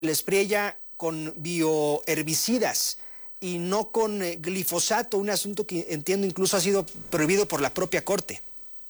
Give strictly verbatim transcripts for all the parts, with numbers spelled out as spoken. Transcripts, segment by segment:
Espriella con bioherbicidas y no con eh, glifosato, un asunto que entiendo incluso ha sido prohibido por la propia Corte.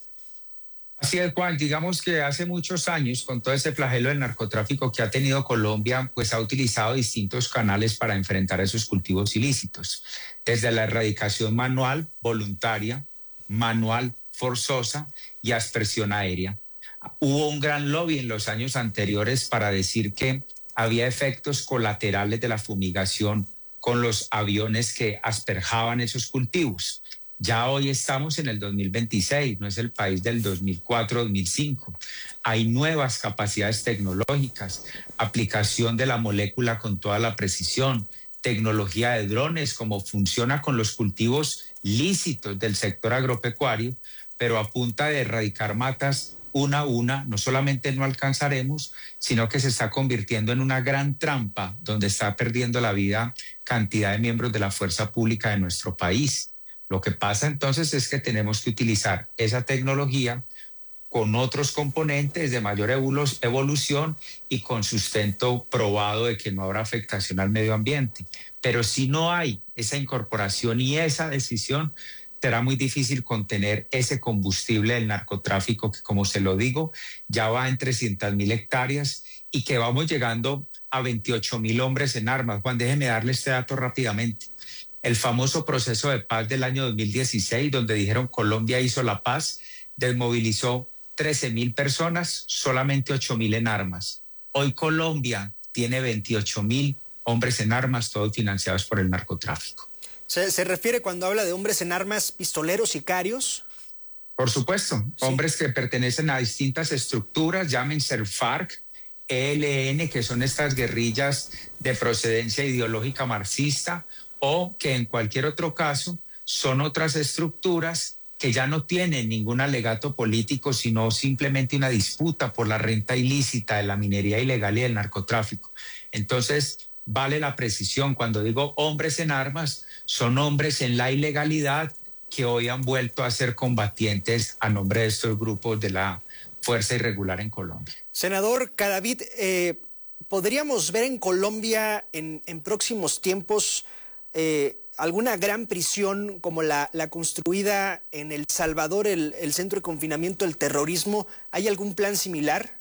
Así es, Juan. Digamos que hace muchos años, con todo ese flagelo del narcotráfico que ha tenido Colombia, pues ha utilizado distintos canales para enfrentar esos cultivos ilícitos. Desde la erradicación manual, voluntaria, manual, forzosa y aspersión aérea. Hubo un gran lobby en los años anteriores para decir que había efectos colaterales de la fumigación con los aviones que asperjaban esos cultivos. Ya hoy estamos en el dos mil veintiséis, no es el país del dos mil cuatro, dos mil cinco. Hay nuevas capacidades tecnológicas, aplicación de la molécula con toda la precisión, tecnología de drones, como funciona con los cultivos lícitos del sector agropecuario, pero a punta de erradicar matas una a una, no solamente no alcanzaremos, sino que se está convirtiendo en una gran trampa donde está perdiendo la vida cantidad de miembros de la fuerza pública de nuestro país. Lo que pasa entonces es que tenemos que utilizar esa tecnología con otros componentes de mayor evolución y con sustento probado de que no habrá afectación al medio ambiente. Pero si no hay esa incorporación y esa decisión, será muy difícil contener ese combustible del narcotráfico que, como se lo digo, ya va en trescientas mil hectáreas y que vamos llegando a veintiocho mil hombres en armas. Juan, déjeme darle este dato rápidamente. El famoso proceso de paz del año dos mil dieciséis, donde dijeron Colombia hizo la paz, desmovilizó trece mil personas, solamente ocho mil en armas. Hoy Colombia tiene veintiocho mil hombres en armas, todos financiados por el narcotráfico. ¿Se, se refiere cuando habla de hombres en armas, pistoleros, sicarios? Por supuesto, sí. Hombres que pertenecen a distintas estructuras, llámense FARC, E L N, que son estas guerrillas de procedencia ideológica marxista, o que en cualquier otro caso son otras estructuras que ya no tienen ningún alegato político, sino simplemente una disputa por la renta ilícita de la minería ilegal y del narcotráfico. Entonces, vale la precisión, cuando digo hombres en armas, son hombres en la ilegalidad que hoy han vuelto a ser combatientes a nombre de estos grupos de la fuerza irregular en Colombia. Senador Cadavid, eh, ¿podríamos ver en Colombia en, en próximos tiempos eh, alguna gran prisión como la, la construida en El Salvador, el, el centro de confinamiento del terrorismo? ¿Hay algún plan similar?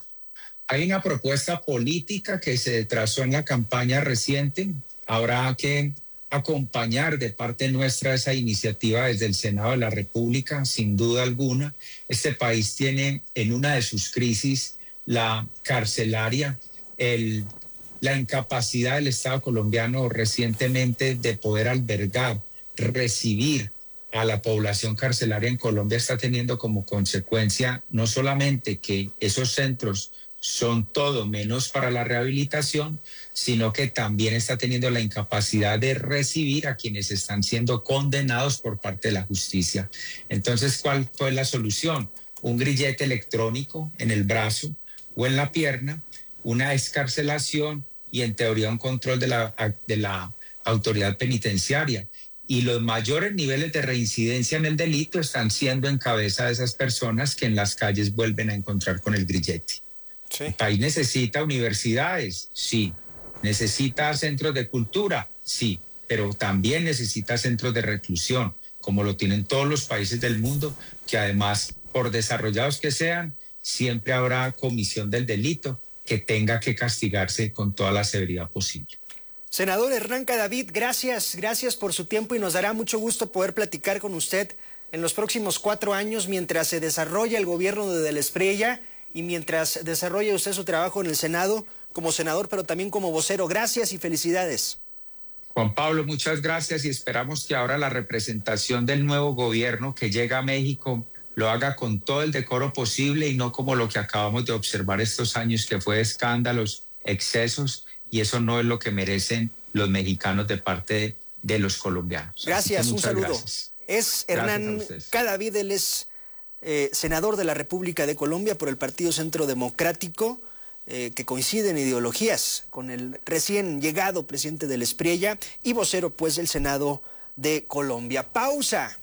Hay una propuesta política que se trazó en la campaña reciente. Habrá que acompañar de parte nuestra esa iniciativa desde el Senado de la República, sin duda alguna. Este país tiene en una de sus crisis la carcelaria, el, la incapacidad del Estado colombiano recientemente de poder albergar, recibir a la población carcelaria en Colombia está teniendo como consecuencia no solamente que esos centros son todo menos para la rehabilitación, sino que también está teniendo la incapacidad de recibir a quienes están siendo condenados por parte de la justicia. Entonces, ¿cuál fue la solución? Un grillete electrónico en el brazo o en la pierna, una excarcelación y en teoría un control de la, de la autoridad penitenciaria. Y los mayores niveles de reincidencia en el delito están siendo en cabeza de esas personas que en las calles vuelven a encontrar con el grillete. Sí. El país necesita universidades, sí. Necesita centros de cultura, sí. Pero también necesita centros de reclusión, como lo tienen todos los países del mundo, que además, por desarrollados que sean, siempre habrá comisión del delito que tenga que castigarse con toda la severidad posible. Senador Hernán Cadavid, gracias, gracias por su tiempo y nos dará mucho gusto poder platicar con usted en los próximos cuatro años mientras se desarrolla el gobierno de Del Espriella y mientras desarrolla usted su trabajo en el Senado como senador, pero también como vocero. Gracias y felicidades. Juan Pablo, muchas gracias y esperamos que ahora la representación del nuevo gobierno que llega a México lo haga con todo el decoro posible y no como lo que acabamos de observar estos años, que fue escándalos, excesos, y eso no es lo que merecen los mexicanos de parte de, de los colombianos. Gracias, un saludo. Gracias. Es Hernán Cadavid, él es eh, senador de la República de Colombia por el Partido Centro Democrático, eh, que coincide en ideologías con el recién llegado presidente Del Espriella y vocero pues del Senado de Colombia. Pausa.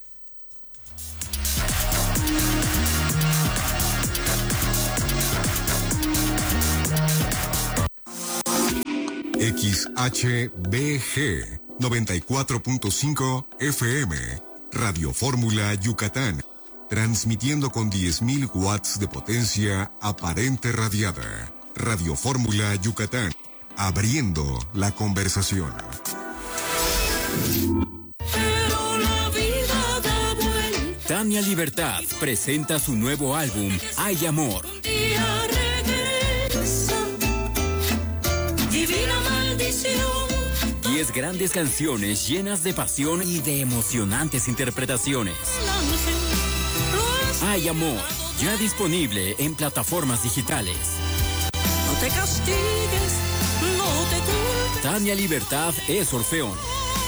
X H B G noventa y cuatro punto cinco F M, Radio Fórmula Yucatán, transmitiendo con diez mil watts de potencia aparente radiada. Radio Fórmula Yucatán, abriendo la conversación. Tania Libertad presenta su nuevo álbum, Hay Amor. Divina maldición. Diez grandes canciones llenas de pasión y de emocionantes interpretaciones. Hay Amor, ya disponible en plataformas digitales. No te castigues, no te culpes. Tania Libertad es Orfeón.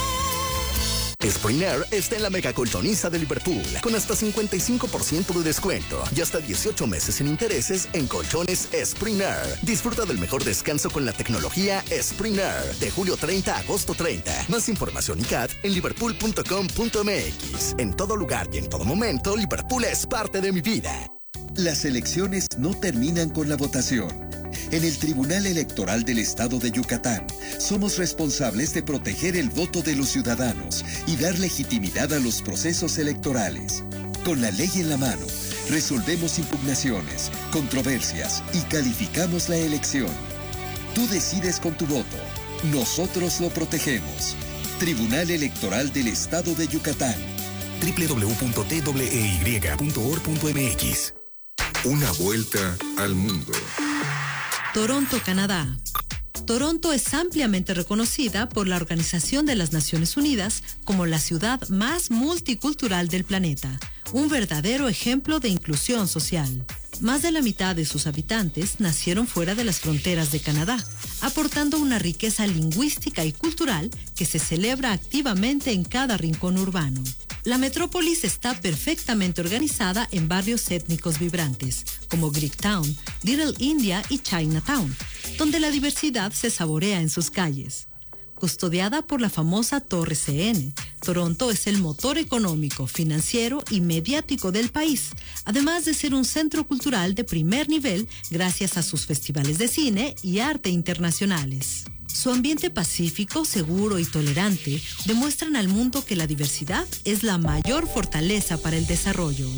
Spring Air está en la megacolchoniza de Liverpool, con hasta cincuenta y cinco por ciento de descuento y hasta dieciocho meses sin intereses en colchones Spring Air. Disfruta del mejor descanso con la tecnología Spring Air, de julio treinta a agosto treinta. Más información y C A D en liverpool punto com punto m x. En todo lugar y en todo momento, Liverpool es parte de mi vida. Las elecciones no terminan con la votación. En el Tribunal Electoral del Estado de Yucatán, somos responsables de proteger el voto de los ciudadanos y dar legitimidad a los procesos electorales. Con la ley en la mano, resolvemos impugnaciones, controversias y calificamos la elección. Tú decides con tu voto. Nosotros lo protegemos. Tribunal Electoral del Estado de Yucatán. doble u doble u doble u punto t w e y punto org punto m x. Una vuelta al mundo. Toronto, Canadá. Toronto es ampliamente reconocida por la Organización de las Naciones Unidas como la ciudad más multicultural del planeta, un verdadero ejemplo de inclusión social. Más de la mitad de sus habitantes nacieron fuera de las fronteras de Canadá, aportando una riqueza lingüística y cultural que se celebra activamente en cada rincón urbano. La metrópolis está perfectamente organizada en barrios étnicos vibrantes, como Greektown, Little India y Chinatown, donde la diversidad se saborea en sus calles. Custodiada por la famosa Torre C N, Toronto es el motor económico, financiero y mediático del país, además de ser un centro cultural de primer nivel gracias a sus festivales de cine y arte internacionales. Su ambiente pacífico, seguro y tolerante demuestran al mundo que la diversidad es la mayor fortaleza para el desarrollo.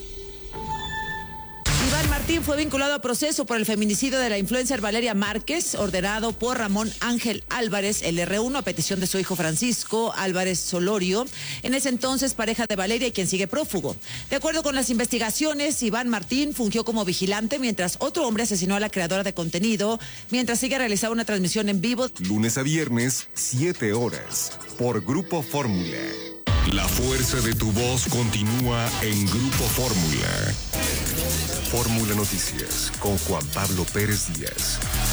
Iván Martín fue vinculado a proceso por el feminicidio de la influencer Valeria Márquez, ordenado por Ramón Ángel Álvarez, el erre uno, a petición de su hijo Francisco Álvarez Solorio, en ese entonces pareja de Valeria y quien sigue prófugo. De acuerdo con las investigaciones, Iván Martín fungió como vigilante mientras otro hombre asesinó a la creadora de contenido, mientras sigue realizando una transmisión en vivo. Lunes a viernes, siete horas, por Grupo Fórmula. La fuerza de tu voz continúa en Grupo Fórmula. Fórmula Noticias con Juan Pablo Pérez Díaz.